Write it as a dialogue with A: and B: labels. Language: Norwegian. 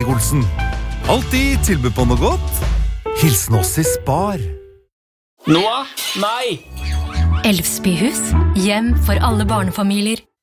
A: Olsen. Alltid tilbud på noe godt. Hilsen oss i Spar.
B: Noah? Nei!
C: Elvsbyhus, hjem for alle barnefamilier.